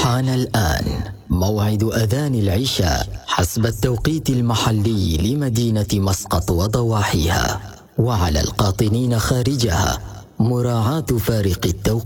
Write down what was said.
حان الآن موعد أذان العشاء حسب التوقيت المحلي لمدينة مسقط وضواحيها، وعلى القاطنين خارجها مراعاة فارق التوقيت.